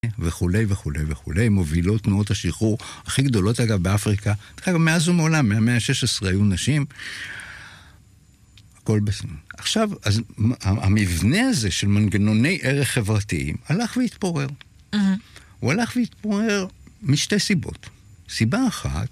וכולי וכולי וכולי, מובילות תנועות השחרור הכי גדולות אגב באפריקה, אגב מאז ומעולם, מהמאה ה-16 היו נשים, הכל בסדר. עכשיו, אז המבנה הזה של מנגנוני ערך חברתיים הלך והתפורר. הוא הלך והתפורר משתי סיבות. סיבה אחת,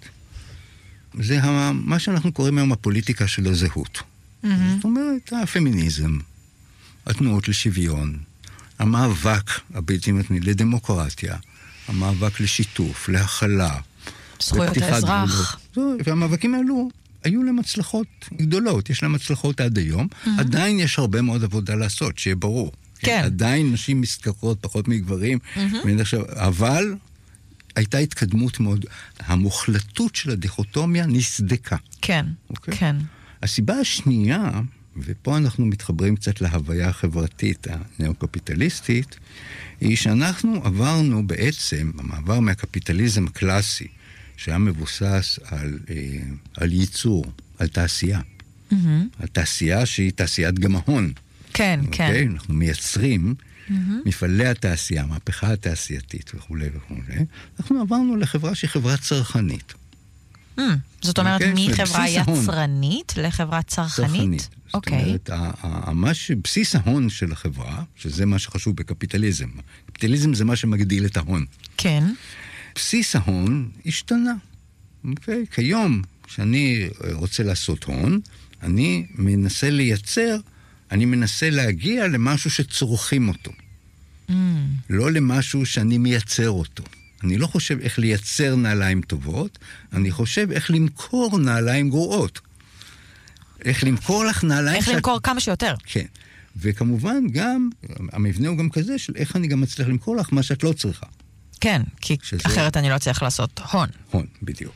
זה מה שאנחנו קוראים היום הפוליטיקה של הזהות. זאת אומרת, הפמיניזם, התנועות לשוויון, המאבק הבלתי מתמיד לדמוקרטיה, המאבק לשיתוף, להכלה, זכויות האזרח. והמאבקים האלו היו להם הצלחות גדולות, יש להם הצלחות עד היום, עדיין יש הרבה מאוד עבודה לעשות, שיהיה ברור. כן. עדיין נשים משתכרות פחות מגברים, אבל הייתה התקדמות מאוד, המוחלטות של הדיכוטומיה נסדקה. כן, כן. הסיבה השנייה, ופה אנחנו מתחברים קצת להוויה החברתית הנאו-קפיטליסטית, היא שאנחנו עברנו בעצם, המעבר מהקפיטליזם הקלאסי, שהיה מבוסס על ייצור, על תעשייה. על תעשייה שהיא תעשיית גמהון. כן, כן. אנחנו מייצרים מפעלי התעשייה, מהפכה התעשייתית וכו' וכו'. אנחנו עברנו לחברה שהיא חברה צרכנית. זאת אומרת, מחברה יצרנית לחברה צרכנית? אוקיי. זאת אומרת, בסיס ההון של החברה, שזה מה שחשוב בקפיטליזם. קפיטליזם זה מה שמגדיל את ההון. כן. בסיס ההון השתנה. אוקיי? כיום, כשאני רוצה לעשות הון, אני מנסה לייצר, אני מנסה להגיע למשהו שצורכים אותו. לא למשהו שאני מייצר אותו. אני לא חושב איך לייצר נעליים טובות, אני חושב איך למכור נעליים גרועות. איך למכור לך נעליים... איך למכור כמה שיותר. כן. וכמובן גם, המבנה הוא גם כזה של איך אני גם מצליח למכור לך מה שאת לא צריכה. כן, כי אחרת אני לא צריך לעשות הון. הון, בדיוק.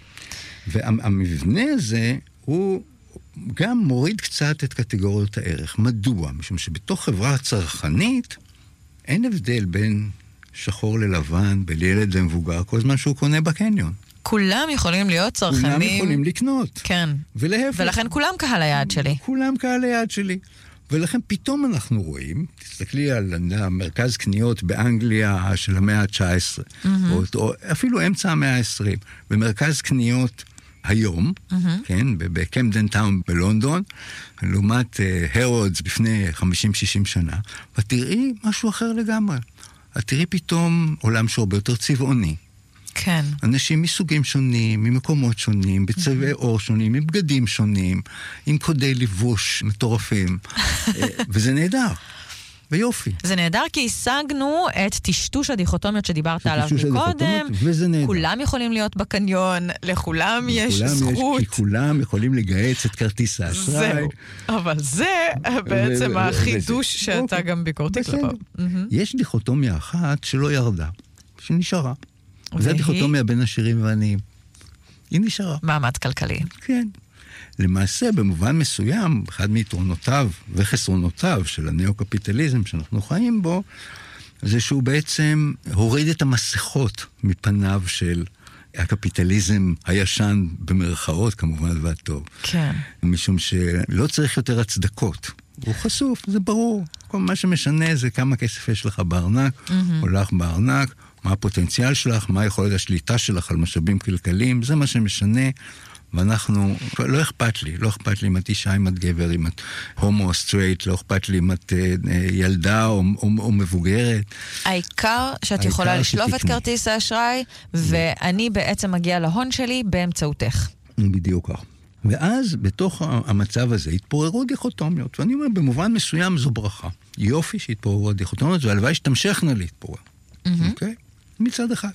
והמבנה הזה הוא גם מוריד קצת את קטגוריות הערך. מדוע? משום שבתוך חברה צרכנית אין הבדל בין שחור ללבן, בין ילד למבוגר, כל זמן שהוא קונה בקניון. כולם יכולים להיות צרכנים. כולם יכולים לקנות. כן. ולהפך. ולכן כולם קהל היעד שלי. כולם קהל היעד שלי. ולכן פתאום אנחנו רואים, תסתכלי על מרכז קניות באנגליה של המאה ה-19, או אפילו אמצע המאה ה-20, במרכז קניות היום, כן, בקמדן טאון בלונדון, לעומת הרודס לפני 50-60 שנה, ותראי משהו אחר לגמרי. את תראי פתאום עולם שהרבה יותר צבעוני. כן. אנשים מסוגים שונים, ממקומות שונים, בצבעי אור שונים, מבגדים שונים, עם קודי לבוש מטורפים, וזה נהדר. ויופי. זה נהדר כי השגנו את טשטוש הדיכוטומיות שדיברת עליו מקודם. כולם יכולים להיות בקניון, לכולם יש זכות. כי כולם יכולים לגייס את כרטיס האשראי. זהו. אבל זה בעצם החידוש שאתה גם ביקורתי כלפיו. יש דיכוטומיה אחת שלא ירדה, שנשארה. זה הדיכוטומיה בין עשירים ועניים. היא נשארה. מעמד כלכלי. כן. למעשה, במובן מסוים, אחד מיתרונותיו וחסרונותיו של הנאו-קפיטליזם שאנחנו חיים בו, זה שהוא בעצם הוריד את המסכות מפניו של הקפיטליזם הישן במרכאות, כמובן, והטוב. כן. משום שלא צריך יותר הצדקות. הוא חשוף, זה ברור. כל מה שמשנה זה כמה כסף יש לך בארנק, או לך בארנק, מה הפוטנציאל שלך, מה יכולת השליטה שלך על משאבים כלכליים, זה מה שמשנה. ואנחנו, לא אכפת לי אם את אישה, אם את גבר, אם את הומו או סטרייט, לא אכפת לי אם את ילדה או מבוגרת. העיקר שאת יכולה לשלוף את כרטיס האשראי, ואני בעצם מגיע להון שלי באמצעותך. בדיוק כך. ואז בתוך המצב הזה התפוררו דיכוטומיות, ואני אומר, במובן מסוים זו ברכה. יופי שהתפוררו הדיכוטומיות, והלוואי שתמשכנה להתפורר. אוקיי? מצד אחד.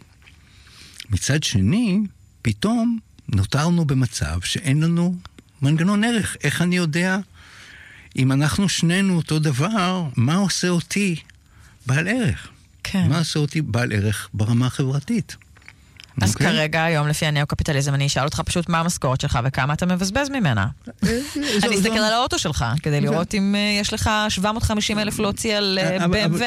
מצד שני, פתאום נותרנו במצב שאין לנו מנגנון ערך. איך אני יודע, אם אנחנו שנינו אותו דבר, מה עושה אותי בעל ערך? כן. מה עושה אותי בעל ערך ברמה החברתית? אז כרגע, היום לפי הנאו-קפיטליזם, אני אשאל אותך פשוט מה המשכורת שלך וכמה אתה מבזבז ממנה. אני אסתכל על האוטו שלך, כדי לראות אם יש לך 750,000 להוציא על BMW.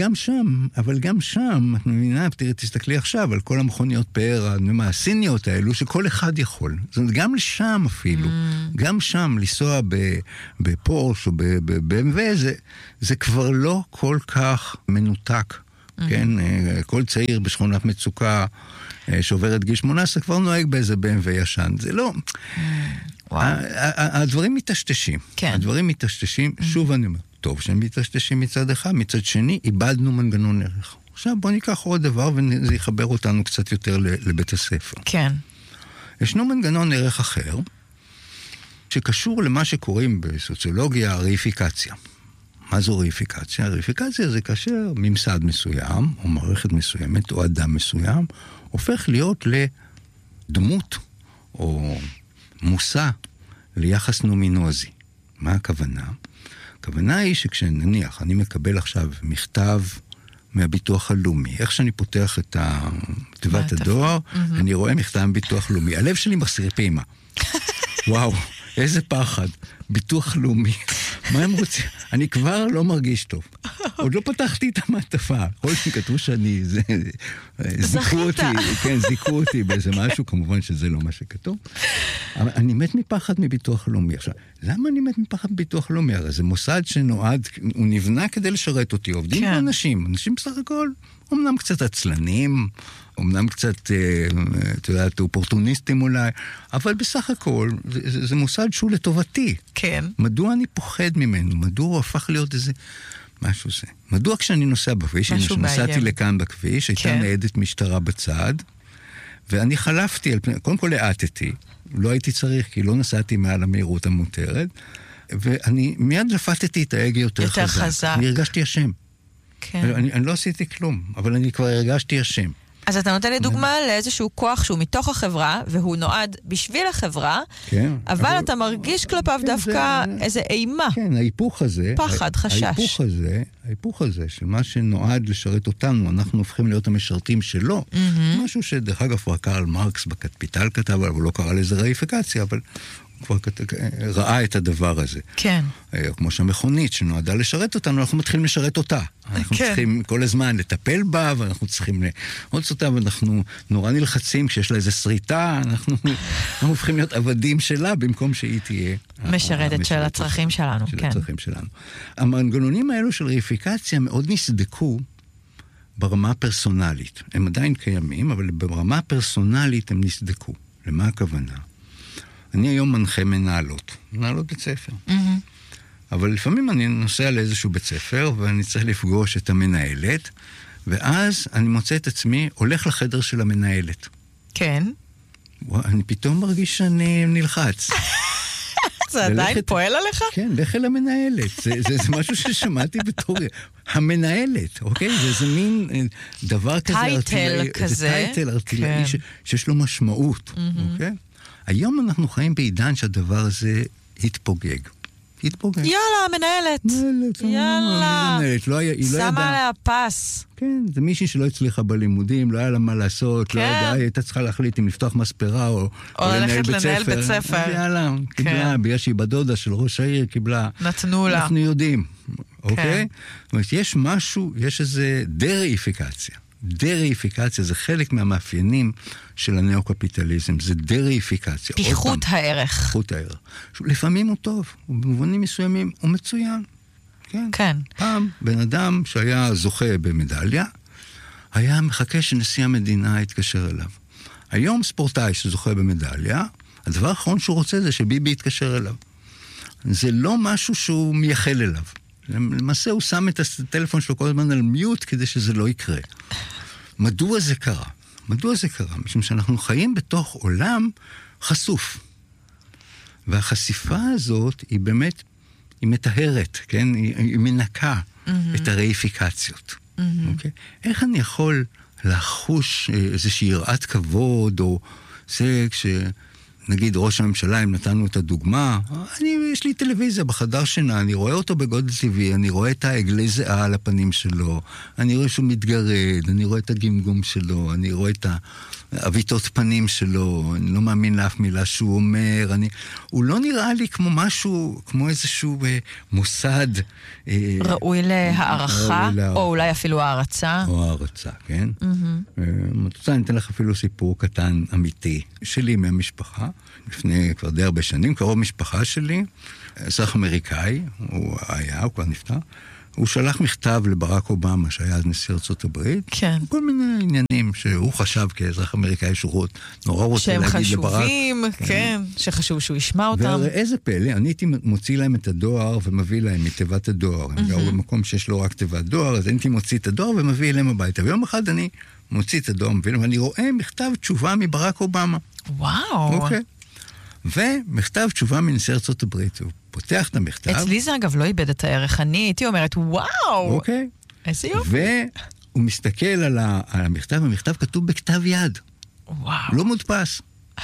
אבל גם שם, את מבינה, תסתכלי עכשיו על כל המכוניות פאר, הסיניות האלו, שכל אחד יכול. זאת אומרת, גם שם אפילו, גם שם, לנסוע בפורש או ב-BMW, זה כבר לא כל כך מנותק כן? כל צעיר בשכונת מצוקה שעובר את גיל 18 כבר נוהג באיזה BMW ישן. זה לא... הדברים מתשתשים. כן. הדברים מתשתשים, שוב אני אומר, טוב שהם מתשתשים מצד אחד, מצד שני, איבדנו מנגנון ערך. עכשיו בוא ניקח עוד דבר וזה יחבר אותנו קצת יותר לבית הספר. כן. ישנו מנגנון ערך אחר, שקשור למה שקוראים בסוציולוגיה רייפיקציה. מה זו רייפיקציה? רייפיקציה זה כאשר ממסד מסוים, או מערכת מסוימת, או אדם מסוים, הופך להיות לדמות, או מושא, ליחס נומינוזי. מה הכוונה? הכוונה היא שכשנניח, אני מקבל עכשיו מכתב מהביטוח הלאומי, איך שאני פותח את תיבת הדואר, אני רואה מכתב מביטוח לאומי. הלב שלי מחסיר פעימה. וואו. איזה פחד, ביטוח לאומי, מה הם רוצים? אני כבר לא מרגיש טוב. עוד לא פתחתי את המעטפה. כל שכתבו שאני, זיקו אותי באיזה משהו, כמובן שזה לא מה שכתוב. אבל אני מת מפחד מביטוח לאומי. עכשיו, למה אני מת מפחד מביטוח לאומי? הרי זה מוסד שנועד, הוא נבנה כדי לשרת אותי. עובדים אנשים בסך הכל, אמנם קצת עצלנים, אמנם קצת, אתה יודעת, אופורטוניסטים אולי, אבל בסך הכל, זה מוסד שהוא לטובתי. כן. מדוע אני פוחד ממנו? מדוע הוא הפך להיות איזה משהו זה? מדוע כשאני נוסע בכביש, כשנסעתי לכאן בכביש, הייתה ניידת משטרה בצד, ואני חלפתי, קודם כל העטתי, לא הייתי צריך, כי לא נסעתי מעל המהירות המותרת, ואני מיד לפתתי את ההגה יותר חזק. אני הרגשתי אשם. כן. אני לא עשיתי כלום, אבל אני כבר הרגשתי אשם. אז אתה נותן לי דוגמה לאיזשהו כוח שהוא מתוך החברה, והוא נועד בשביל החברה, כן, אבל אתה מרגיש כלפיו דווקא איזה אימה. כן, ההיפוך הזה, פחד, חשש. ההיפוך הזה, של מה שנועד לשרת אותנו, אנחנו הופכים להיות המשרתים שלו, משהו שדרך אגב כבר קרל מרקס בקפיטל כתב, אבל הוא לא קרא לזה רייפיקציה, אבל הוא כבר ראה את הדבר הזה. כן. כמו שהמכונית שנועדה לשרת אותנו, אנחנו מתחילים לשרת אותה. אנחנו צריכים כל הזמן לטפל בה, ואנחנו צריכים להוציא אותה, ואנחנו נורא נלחצים כשיש לה איזו שריטה, אנחנו הופכים להיות עבדים שלה, במקום שהיא תהיה... משרתת של הצרכים שלנו, של כן. הצרכים שלנו. המנגנונים האלו של רייפיקציה מאוד נסדקו ברמה הפרסונלית. הם עדיין קיימים, אבל ברמה הפרסונלית הם נסדקו. למה הכוונה? אני היום מנחה מנהלות בית ספר. אבל לפעמים אני נוסע לאיזשהו בית ספר, ואני צריך לפגוש את המנהלת, ואז אני מוצא את עצמי, הולך לחדר של המנהלת. כן. אני פתאום מרגיש שאני נלחץ. זה עדיין פועל עליך? כן, לך אל המנהלת. זה משהו ששמעתי בתור המנהלת, אוקיי? זה מין דבר כזה. טייטל כזה. זה טייטל ארטילאי שיש לו משמעות, אוקיי? היום אנחנו חיים בעידן שהדבר הזה התפוגג. יאללה, המנהלת. יאללה. שמה עליה פס. כן, זה מישהי שלא הצליחה בלימודים, לא היה לה מה לעשות, לא יודע, הייתה צריכה להחליט אם לפתוח מספרה או ללכת לנהל בית ספר. יאללה, קיבלה, בגלל שהיא בדודה של ראש העיר, קיבלה. נתנו לה. אנחנו יודעים, אוקיי? זאת אומרת, יש משהו, יש איזה דרייפיקציה. דרייפיקציה זה חלק מהמאפיינים של הנאו-קפיטליזם, זה דרייפיקציה. פיחות הערך. פיחות הערך. לפעמים הוא טוב, ובמובנים מסוימים הוא מצוין. כן. כן. פעם בן אדם שהיה זוכה במדליה, היה מחכה שנשיא המדינה יתקשר אליו. היום ספורטאי שזוכה במדליה, הדבר האחרון שהוא רוצה זה שביבי יתקשר אליו. זה לא משהו שהוא מייחל אליו. למעשה הוא שם את הטלפון שלו כל הזמן על מיוט כדי שזה לא יקרה. מדוע זה קרה? מדוע זה קרה? משום שאנחנו חיים בתוך עולם חשוף. והחשיפה הזאת היא באמת, היא מטהרת, כן? היא מנקה את הרייפיקציות. אוקיי? איך אני יכול לחוש איזושהי יראת כבוד, או זה נגיד ראש הממשלה, אם נתנו את הדוגמה, יש לי טלוויזיה בחדר שינה, אני רואה אותו בגודל טבעי, אני רואה את העגלי זהה על הפנים שלו, אני רואה שהוא מתגרד, אני רואה את הגמגום שלו, אני רואה את האביתות פנים שלו, אני לא מאמין לאף מילה שהוא אומר, הוא לא נראה לי כמו משהו, כמו איזשהו מוסד. ראוי להערכה, או אולי אפילו הערצה. או הערצה, כן. מתוצאה, אני אתן לך אפילו סיפור קטן אמיתי, שלי מהמשפחה, לפני כבר די הרבה שנים, קרוב משפחה שלי, אזרח אמריקאי, הוא כבר נפטר, הוא שלח מכתב לברק אובמה, שהיה אז נשיא ארצות הברית. כן. כל מיני עניינים שהוא חשב כאזרח אמריקאי שהוא נורא רוצה להגיד לברק. שהם חשובים, כן, שחשוב שהוא ישמע אותם. ואיזה פלא, אני הייתי מוציא להם את הדואר ומביא להם מתיבת הדואר. הם גרו במקום שיש לו רק תיבת דואר, אז הייתי מוציא את הדואר ומביא אליהם הביתה. ויום אחד אני מוציא את הדואר, ואני רואה מכתב תשובה מברק אובמה. וואו. אוקיי. ומכתב תשובה מנשיא ארצות הברית. הוא פותח את המכתב. אצלי זה אגב לא איבד את הערך. אני הייתי אומרת, וואו. אוקיי. איזה יופי. והוא מסתכל על המכתב, המכתב כתוב בכתב יד. וואו. לא מודפס.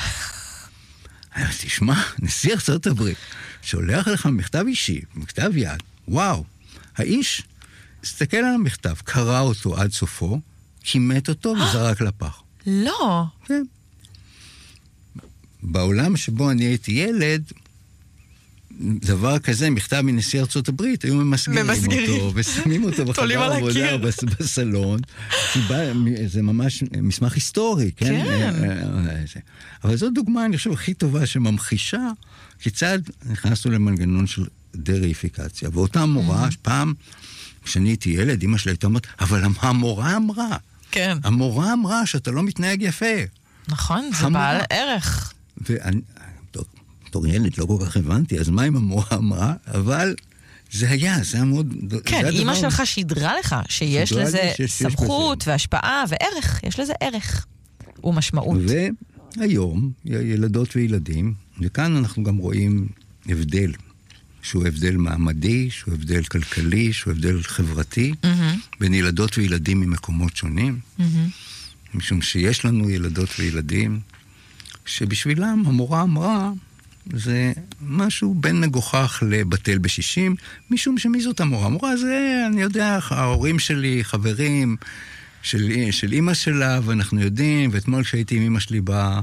תשמע, נשיא ארצות הברית שולח לך מכתב אישי, מכתב יד. וואו. האיש הסתכל על המכתב, קרא אותו עד סופו, כימת אותו וזרק לפח. לא. כן. בעולם שבו אני הייתי ילד, דבר כזה, מכתב מנשיא ארצות הברית, היו ממסגרים אותו, ושמים אותו בחדר עבודה בסלון. זה ממש מסמך היסטורי, כן? אבל זו דוגמה, אני חושב, הכי טובה שממחישה כיצד נכנסנו למנגנון של דריפיקציה. ואותה מורה, פעם, כשאני הייתי ילד, אמא שלי הייתה אומרת, אבל המורה אמרה. כן. המורה אמרה שאתה לא מתנהג יפה. נכון, זה בעל ערך. ואני, בתור ילד לא כל כך הבנתי, אז מה אם המורה אמרה? אבל זה היה מאוד... כן, אמא שלך שידרה לך שיש לזה סמכות והשפעה וערך, יש לזה ערך ומשמעות. והיום, ילדות וילדים, וכאן אנחנו גם רואים הבדל, שהוא הבדל מעמדי, שהוא הבדל כלכלי, שהוא הבדל חברתי, בין ילדות וילדים ממקומות שונים, משום שיש לנו ילדות וילדים, שבשבילם המורה אמרה, זה משהו בין מגוחך לבטל ב-60, משום שמי זאת המורה? המורה זה, אני יודע, ההורים שלי, חברים של אמא שלה, ואנחנו יודעים, ואתמול כשהייתי עם אמא שלי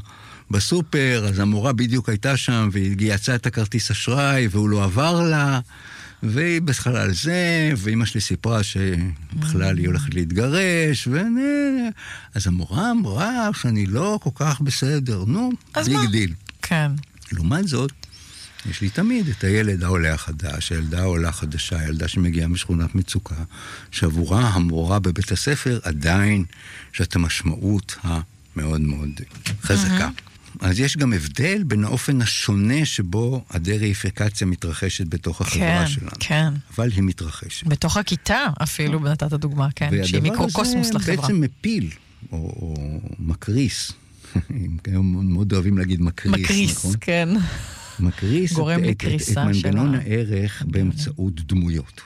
בסופר, אז המורה בדיוק הייתה שם, והיא יצאה את הכרטיס אשראי, והוא לא עבר לה, והיא בכלל על זה, ואמא שלי סיפרה שבכלל היא הולכת להתגרש, אז המורה אמרה שאני לא כל כך בסדר, נו, בלי גדיל. כן. לעומת זאת, יש לי תמיד את הילד העולה החדש, הילדה העולה חדשה, הילדה שמגיעה משכונת מצוקה, שעבורה המורה בבית הספר עדיין יש את המשמעות המאוד מאוד חזקה. אז יש גם הבדל בין האופן השונה שבו הדריפיקציה מתרחשת בתוך החברה שלנו. כן. אבל היא מתרחשת. בתוך הכיתה אפילו, נתת דוגמה, כן. שהיא מיקרוקוסמוס לחברה. והדבר הזה בעצם מפיל, או מקריס. הם מאוד אוהבים להגיד מקריס, מקריס, כן. מקריס את מנגנון הערך באמצעות דמויות.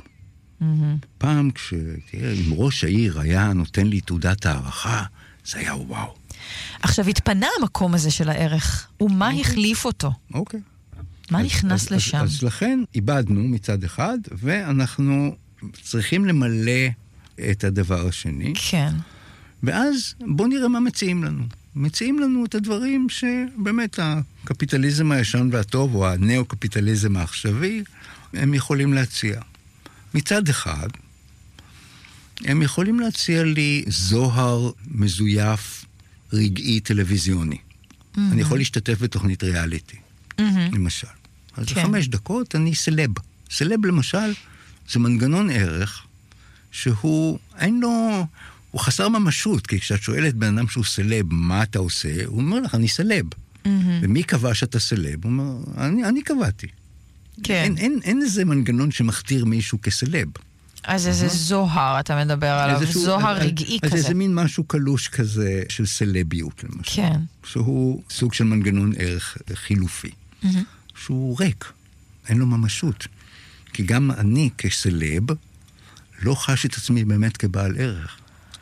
פעם אם ראש העיר היה נותן לי תעודת הערכה, זה היה וואו. עכשיו התפנה המקום הזה של הערך, ומה החליף אותו? אוקיי. מה נכנס לשם? אז לכן איבדנו מצד אחד, ואנחנו צריכים למלא את הדבר השני. כן. ואז בוא נראה מה מציעים לנו. מציעים לנו את הדברים שבאמת הקפיטליזם הישן והטוב, או הנאו-קפיטליזם העכשווי, הם יכולים להציע. מצד אחד, הם יכולים להציע לי זוהר מזויף, רגעי טלוויזיוני. אני יכול להשתתף בתוכנית ריאליטי, למשל. אז 5 דקות אני סלב. סלב למשל, זה מנגנון ערך שהוא, אין לו, הוא חסר ממשות, כי כשאת שואלת בן אדם שהוא סלב, מה אתה עושה? הוא אומר לך, אני סלב. ומי קבע שאתה סלב? הוא אומר, אני קבעתי. כן. אין איזה מנגנון שמכתיר מישהו כסלב. אז איזה זוהר אתה מדבר עליו, זוהר רגעי כזה. אז איזה מין משהו קלוש כזה של סלביות, למשל. כן. שהוא סוג של מנגנון ערך חילופי. שהוא ריק, אין לו ממשות. כי גם אני כסלב לא חש את עצמי באמת כבעל ערך.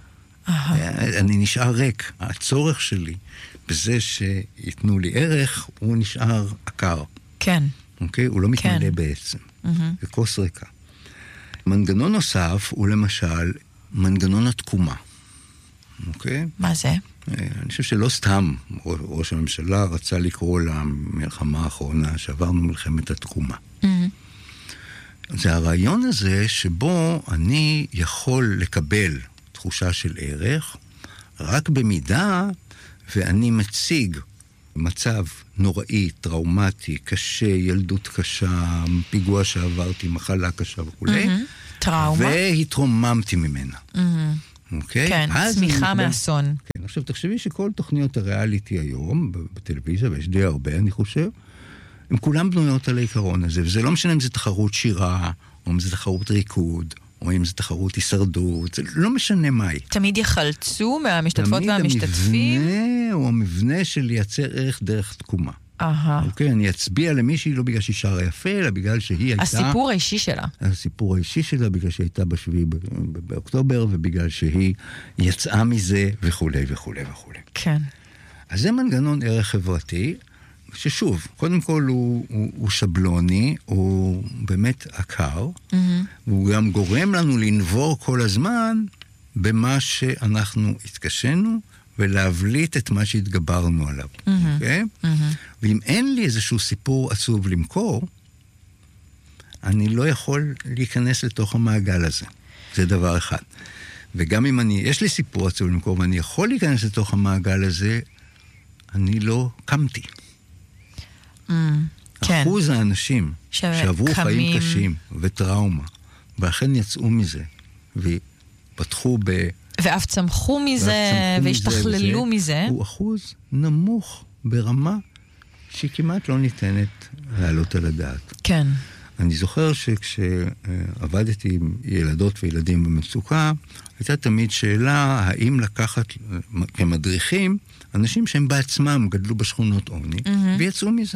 אני נשאר ריק. הצורך שלי בזה שיתנו לי ערך, הוא נשאר עקר. כן. אוקיי? הוא לא מתמלא בעצם. זה כוס ריקה. מנגנון נוסף הוא למשל מנגנון התקומה. אוקיי? מה זה? אני חושב שלא סתם ראש הממשלה רצה לקרוא למלחמה האחרונה שעברנו מלחמת התקומה. זה הרעיון הזה שבו אני יכול לקבל תחושה של ערך רק במידה ואני מציג מצב נוראי, טראומטי, קשה, ילדות קשה, פיגוע שעברתי, מחלה קשה וכו', טראומה. והתרוממתי ממנה. אוקיי? כן, צמיחה מאסון. כן, עכשיו תחשבי שכל תוכניות הריאליטי היום, בטלוויזיה, ויש די הרבה, אני חושב, הן כולן בנויות על העיקרון הזה, וזה לא משנה אם זה תחרות שירה, או אם זה תחרות ריקוד, או אם זה תחרות הישרדות, זה לא משנה מהי. תמיד יחלצו מהמשתתפות והמשתתפים? תמיד המבנה הוא המבנה של לייצר ערך דרך תקומה. אוקיי, אני אצביע למישהי לא בגלל שהיא שרה יפה, אלא בגלל שהיא הייתה... הסיפור האישי שלה. הסיפור האישי שלה, בגלל שהיא הייתה בשביעי באוקטובר, ובגלל שהיא יצאה מזה, וכו' וכו' וכו'. כן. אז זה מנגנון ערך חברתי, ששוב, קודם כל הוא שבלוני, הוא באמת עקר, והוא גם גורם לנו לנבור כל הזמן במה שאנחנו התקשנו, ולהבליט את מה שהתגברנו עליו. אוקיי? ואם אין לי איזשהו סיפור עצוב למכור, אני לא יכול להיכנס לתוך המעגל הזה. זה דבר אחד. וגם אם יש לי סיפור עצוב למכור, ואני יכול להיכנס לתוך המעגל הזה, אני לא קמתי. אחוז האנשים שעברו חיים קשים וטראומה, ואכן יצאו מזה, ופתחו ואף צמחו מזה, והשתכללו מזה. הוא אחוז נמוך ברמה שכמעט לא ניתנת לעלות על הדעת. כן. אני זוכר שכשעבדתי עם ילדות וילדים במצוקה, הייתה תמיד שאלה, האם לקחת כמדריכים אנשים שהם בעצמם גדלו בשכונות עוני, ויצאו מזה.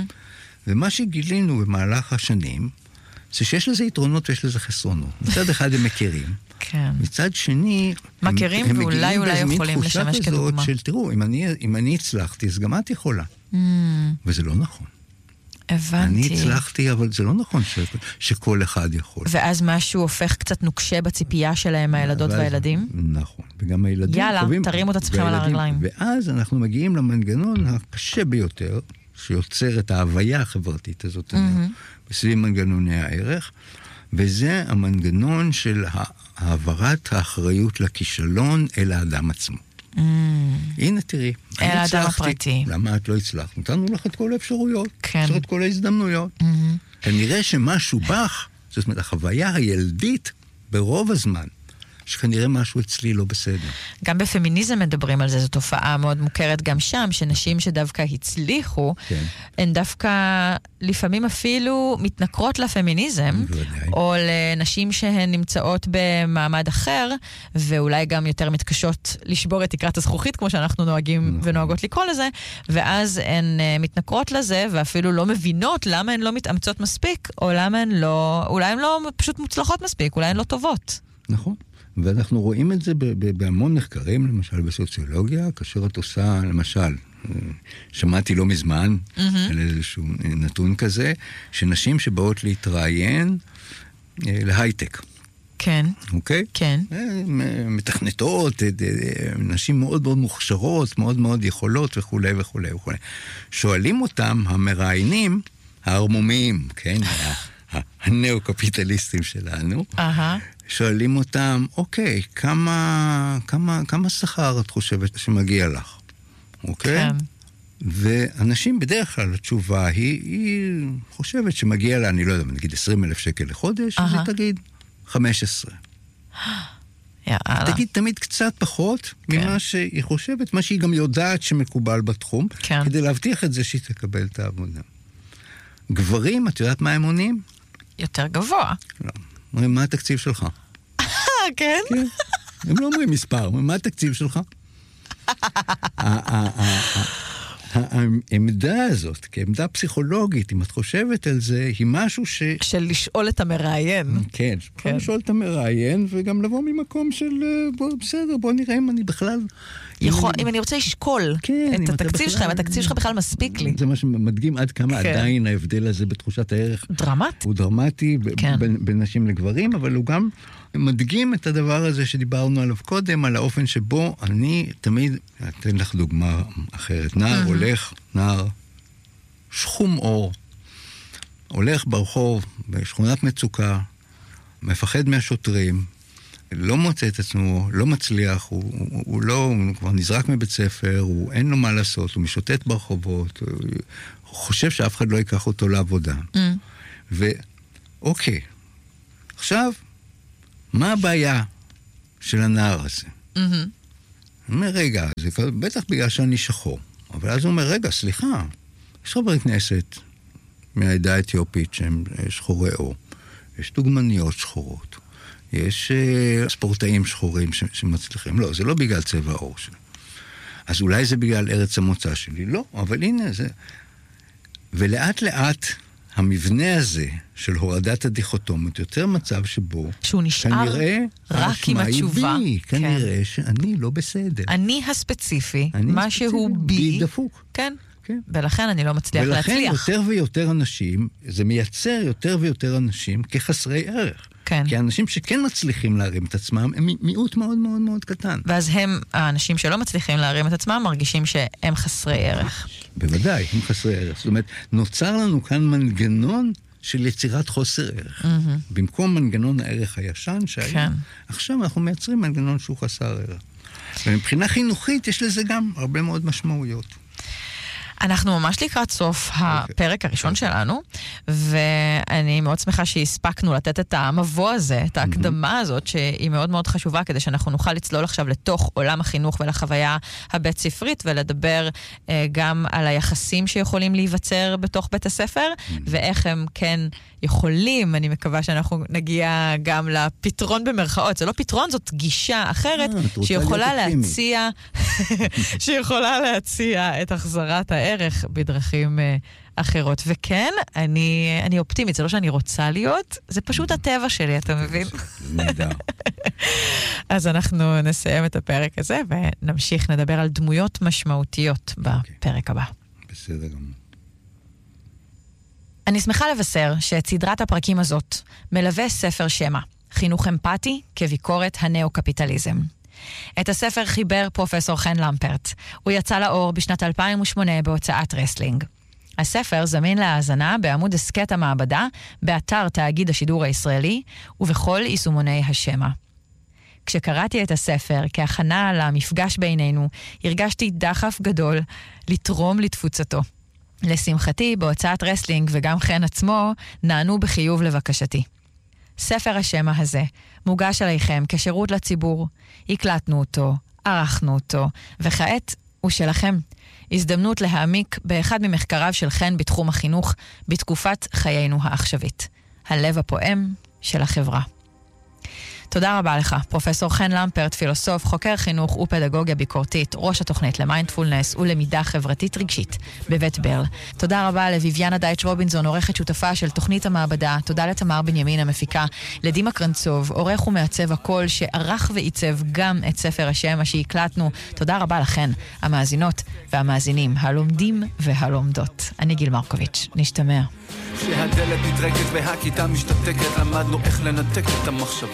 ומה שגילינו במהלך השנים, זה שיש לזה יתרונות ויש לזה חסרונות. מצד אחד הם מכירים. כן. מצד שני, מכירים ואולי יכולים לשמש כדוגמה. של, תראו, אם אני הצלחתי, אז גם את יכולה. וזה לא נכון. הבנתי. אני הצלחתי, אבל זה לא נכון שכל אחד יכול. ואז משהו הופך קצת נוקשה בציפייה שלהם, מהילדות והילדים? נכון. וגם הילדים... יאללה, תרימו את עצמכם על הרגליים. ואז אנחנו מגיעים למנגנון הקשה ביותר, שיוצר את ההוויה החברתית הזאת, בסביב מנגנוני הערך, וזה המנגנון של העברת האחריות לכישלון אל האדם עצמו. הנה תראי, אל האדם הפרטי. למה את לא הצלחת? נתנו לך את כל האפשרויות, כן. את כל ההזדמנויות. כנראה שמשהו בך, זאת אומרת, החוויה הילדית ברוב הזמן, שכנראה משהו אצלי לא בסדר. גם בפמיניזם מדברים על זה, זו תופעה מאוד מוכרת גם שם, שנשים שדווקא הצליחו, כן. הן דווקא לפעמים אפילו מתנקרות לפמיניזם, או לנשים שהן נמצאות במעמד אחר, ואולי גם יותר מתקשות לשבור את תקרת הזכוכית, כמו שאנחנו נוהגים ונוהגות לקרוא לזה, ואז הן מתנקרות לזה, ואפילו לא מבינות למה הן לא מתאמצות מספיק, או למה הן לא, אולי הן לא פשוט מוצלחות מספיק, אולי הן לא טובות. נכון. ואנחנו רואים את זה בהמון מחקרים, למשל בסוציולוגיה, כאשר את עושה, למשל, שמעתי לא מזמן, על איזשהו נתון כזה, שנשים שבאות להתראיין להייטק. כן. אוקיי? כן. מתכנתות, נשים מאוד מאוד מוכשרות, מאוד מאוד יכולות וכו' וכו' וכו'. שואלים אותם המראיינים, הערמומיים, כן? הנאו-קפיטליסטים שלנו, שואלים אותם, אוקיי, כמה שכר את חושבת שמגיע לך? אוקיי? כן. ואנשים בדרך כלל, התשובה היא חושבת שמגיע לה, אני לא יודע, נגיד 20,000 שקל לחודש, אז היא תגיד 15. תגיד תמיד קצת פחות ממה שהיא חושבת, מה שהיא גם יודעת שמקובל בתחום, כדי להבטיח את זה שהיא תקבל את העבודה. גברים, את יודעת מה הם עונים? יותר גבוה. לא. אומרים, מה התקציב שלך? כן? כן. הם לא אומרים מספר, אומרים, מה התקציב שלך? העמדה הזאת, כעמדה פסיכולוגית, אם את חושבת על זה, היא משהו של לשאול את המראיין. כן, כן. לשאול את המראיין, וגם לבוא ממקום של, בסדר, בוא נראה אם אני בכלל... אם אני רוצה לשקול את התקציב שלך, אם התקציב שלך בכלל מספיק לי. זה מה שמדגים עד כמה עדיין ההבדל הזה בתחושת הערך. דרמטי. הוא דרמטי בין נשים לגברים, אבל הוא גם מדגים את הדבר הזה שדיברנו עליו קודם, על האופן שבו אני תמיד, אתן לך דוגמה אחרת, נער הולך, נער שחום אור, הולך ברחוב, בשכונת מצוקה, מפחד מהשוטרים, לא מוצא את עצמו, לא מצליח, הוא כבר נזרק מבית ספר, אין לו מה לעשות, הוא משוטט ברחובות, הוא חושב שאף אחד לא ייקח אותו לעבודה. ואוקיי, עכשיו מה הבעיה של הנער הזה? הוא אומר, רגע, זה בטח בגלל שאני שחור. אבל אז הוא אומר, רגע, סליחה, יש חברי כנסת מהעדה האתיופית שהם שחורי אור. יש דוגמניות שחורות. יש ספורטאים שחורים שמצליחים. לא, זה לא בגלל צבע האור שלי. אז אולי זה בגלל ארץ המוצא שלי. לא, אבל הנה זה. ולאט לאט המבנה הזה של הורדת הדיכוטומיות יותר מצב שבו שהוא נשאר רק עם התשובה. כנראה שאני לא בסדר. אני הספציפי, משהו בי דפוק. כן. ולכן אני לא מצליח להצליח. ולכן יותר ויותר אנשים, זה מייצר יותר ויותר אנשים כחסרי ערך. כן. כי האנשים שכן מצליחים להרים את עצמם, הם מיעוט מאוד מאוד מאוד קטן. ואז האנשים שלא מצליחים להרים את עצמם, מרגישים שהם חסרי ערך. בוודאי, הם חסרי ערך. זאת אומרת, נוצר לנו כאן מנגנון של יצירת חוסר ערך. במקום מנגנון הערך הישן שהיה, כן. עכשיו אנחנו מייצרים מנגנון שהוא חסר ערך. ומבחינה חינוכית יש לזה גם הרבה מאוד משמעויות. אנחנו ממש לקראת סוף הפרק הראשון שלנו, ואני מאוד שמחה שהספקנו לתת את המבוא הזה, את ההקדמה הזאת, שהיא מאוד מאוד חשובה, כדי שאנחנו נוכל לצלול עכשיו לתוך עולם החינוך ולחוויה הבית ספרית, ולדבר גם על היחסים שיכולים להיווצר בתוך בית הספר, ואיך הם כן יכולים, אני מקווה שאנחנו נגיע גם לפתרון במרכאות. זה לא פתרון, זאת גישה אחרת, שיכולה להציע את החזרת הערך בדרכים אחרות. וכן, אני אופטימית, זה לא שאני רוצה להיות, זה פשוט הטבע שלי, אתה מבין? נהדר. אז אנחנו נסיים את הפרק הזה, ונמשיך נדבר על דמויות משמעותיות בפרק הבא. בסדר גמור. אני שמחה לבשר שאת סדרת הפרקים הזאת מלווה ספר שמע, חינוך אמפתי כביקורת הנאו-קפיטליזם. את הספר חיבר פרופסור חן למפרט. הוא יצא לאור בשנת 2008 בהוצאת רסלינג. הספר זמין להאזנה בעמוד הסקט המעבדה, באתר תאגיד השידור הישראלי, ובכל יישומוני השמע. כשקראתי את הספר כהכנה למפגש בינינו, הרגשתי דחף גדול לתרום לתפוצתו. לשמחתי, בהוצאת רסלינג וגם חן עצמו, נענו בחיוב לבקשתי. ספר השמע הזה מוגש עליכם כשירות לציבור. הקלטנו אותו, ערכנו אותו, וכעת הוא שלכם. הזדמנות להעמיק באחד ממחקריו של חן בתחום החינוך בתקופת חיינו העכשווית. הלב הפועם של החברה. תודה רבה לך, פרופסור חן למפרט, פילוסוף, חוקר חינוך ופדגוגיה ביקורתית, ראש התוכנית למיינדפולנס ולמידה חברתית רגשית בבית ברל. תודה רבה לויביאנה דייטש רובינזון, עורכת שותפה של תוכנית המעבדה. תודה לתמר בנימין המפיקה, לדימה קרנצוב, עורך ומעצב הקול שערך ועיצב גם את ספר השמע שהקלטנו. תודה רבה לכן, המאזינות והמאזינים, הלומדים והלומדות. אני גיל מרקוביץ', נשתמע. כשהדלת נטרקת והכיתה משתתקת, למדנו איך לנתק את המחשבה.